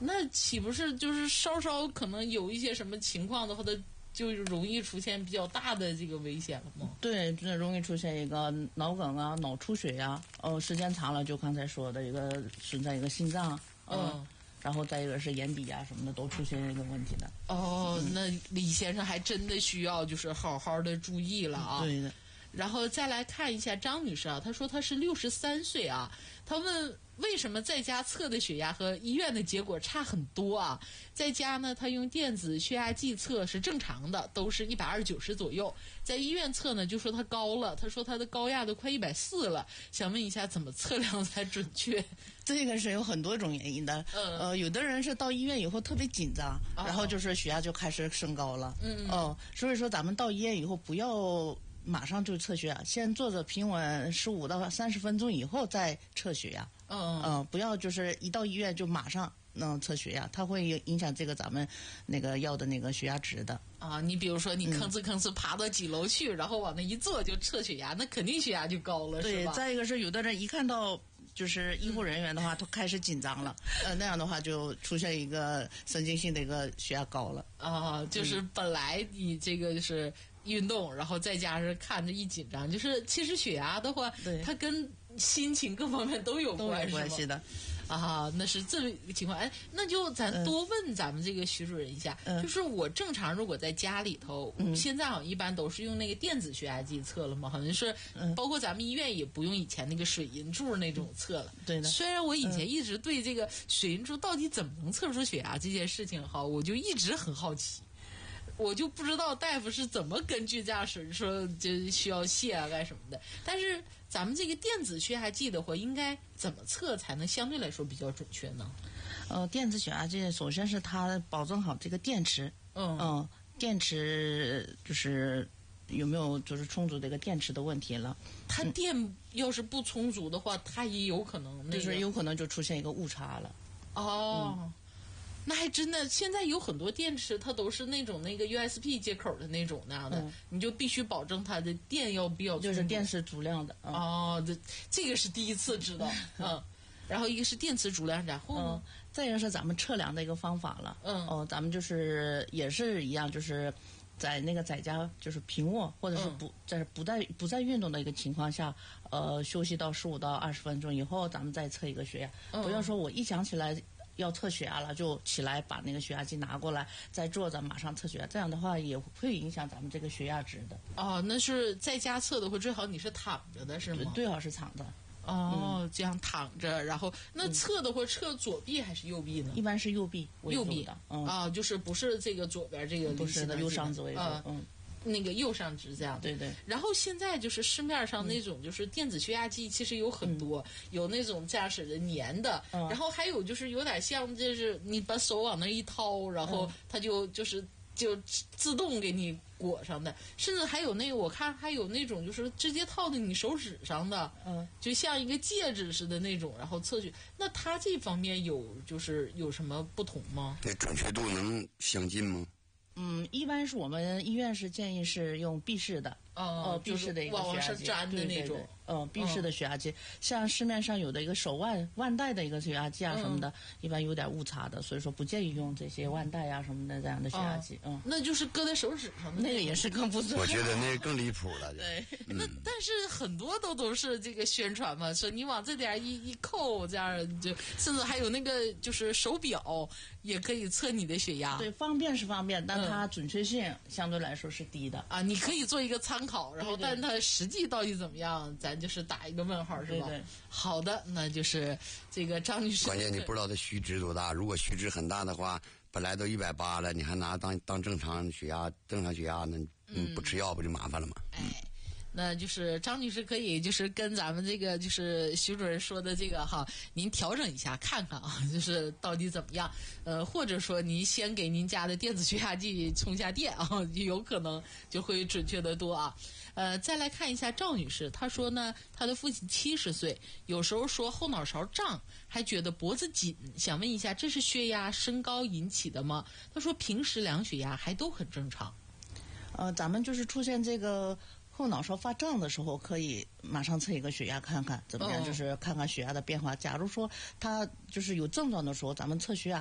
那岂不是就是稍稍可能有一些什么情况的话，它就容易出现比较大的这个危险了吗？ 对，这容易出现一个脑梗啊、脑出血呀、时间长了就刚才说的一个存在一个心脏，然后再一个是眼底啊什么的都出现一个问题的。 那李先生还真的需要就是好好的注意了啊。 对的。 然后再来看一下张女士啊，她说她是63岁啊，她问为什么在家测的血压和医院的结果差很多啊？在家呢，她用电子血压计测是正常的，都是120/90左右。在医院测呢，就说她高了，她说她的高压都快140了，想问一下怎么测量才准确？ 这个是有很多种原因的，有的人是到医院以后特别紧张，然后就是血压就开始升高了，所以说咱们到医院以后不要马上就测血压，先坐着平稳15到30分钟以后再测血压。不要就是一到医院就马上测血压，它会影响这个咱们那个要的那个血压值的。 你比如说你吭哧爬到几楼去，然后往那一坐就测血压，那肯定血压就高了，是吧？ 对，再一个是有的人一看到就是医护人员的话，都开始紧张了，那样的话就出现一个神经性的一个血压高了。 就是本来你这个就是运动，然后再加上看着一紧张，就是其实血压的话，它跟心情各方面都有关系的。 那是这个情况。那就咱多问咱们这个徐主任一下，就是我正常如果在家里头，现在好像一般都是用那个电子血压计测了嘛，好像是包括咱们医院也不用以前那个水银柱那种测了。 对的。 虽然我以前一直对这个水银柱到底怎么能测出血压这件事情我就一直很好奇。我就不知道大夫是怎么根据驾驶说就需要泻干什么的，但是咱们这个电子血压计的话，应该怎么测才能相对来说比较准确呢？ 电子血压计首先是它保证好这个电池，电池就是有没有就是充足的一个电池的问题了。 它电要是不充足的话，它也有可能就是有可能就出现一个误差了。 那还真的，现在有很多电池，它都是那种那个 USB 接口的那种那样的，你就必须保证它的电要比较就是电池足量的。 这个是第一次知道。然后一个是电池足量，然后呢， 再一个是咱们测量的一个方法了。咱们就是也是一样，就是在那个在家就是平卧，或者是不在运动的一个情况下，休息到15到20分钟以后，咱们再测一个血压。不要说我一想起来要测血压了，就起来把那个血压计拿过来，再坐着马上测血压，这样的话也会影响咱们这个血压值的。 那是在家测的话，最好你是躺着的，是吗？ 最好是躺着。 这样躺着，然后那测的话，测左臂还是右臂呢？ 一般是右臂为主的。就是不是这个左边这个， 不是的，右上肢为主。 那个右上肢这样的。 对。 然后现在就是市面上那种就是电子血压计，其实有很多，有那种驾驶的粘的，然后还有就是有点像，就是你把手往那一掏，然后它就自动给你裹上的，甚至还有那个我看还有那种就是直接套在你手指上的，就像一个戒指似的那种，然后测序。那它这方面有什么不同吗？ 那准确度能相近吗？ 一般是我们医院是建议是用闭式的，闭式的一个血压计， 粘的那种， 闭式的血压计，像市面上有的一个手腕带的一个血压计啊什么的，一般有点误差的，所以说不建议用这些腕带啊什么的这样的血压计。 那就是搁在手指上的那个也是更不准。 我觉得那更离谱了。 对，但是很多都是这个宣传嘛，说你往这点一扣，这样就甚至还有那个就是手表也可以测你的血压。 对，方便是方便，但它准确性相对来说是低的。 你可以做一个参考，然后但它实际到底怎么样，咱就是打一个问号，是吧？ 对。 好的，那就是这个张女士。 关键你不知道它虚值多大，如果虚值很大的话，本来都180了，你还拿当正常血压，那不吃药不就麻烦了吗？ 那就是张女士可以就是跟咱们这个就是徐主任说的这个您调整一下看看就是到底怎么样，或者说您先给您家的电子血压计充下电有可能就会准确得多再来看一下赵女士，她说呢，她的父亲70岁，有时候说后脑勺胀，还觉得脖子紧，想问一下，这是血压升高引起的吗？她说平时量血压还都很正常。 咱们就是出现这个后脑勺发胀的时候，可以马上测一个血压看看怎么样，就是看看血压的变化。假如说他就是有症状的时候，咱们测血压